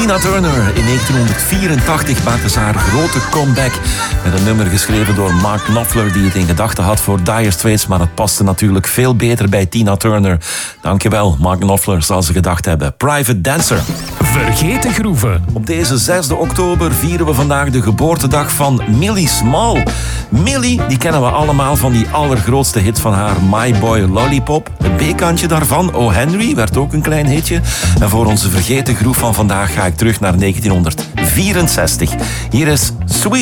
Tina Turner. In 1984 maakte ze haar grote comeback met een nummer geschreven door Mark Knopfler, die het in gedachten had voor Dire Straits, maar het paste natuurlijk veel beter bij Tina Turner. Dankjewel, Mark Knopfler, zal ze gedacht hebben. Private Dancer. Vergeten groeven. Op deze 6 oktober vieren we vandaag de geboortedag van Millie Small. Millie, die kennen we allemaal van die allergrootste hit van haar, My Boy Lollipop. Het B-kantje daarvan, Oh Henry, werd ook een klein hitje. En voor onze vergeten groef van vandaag ga ik terug naar 1964. Hier is Sweet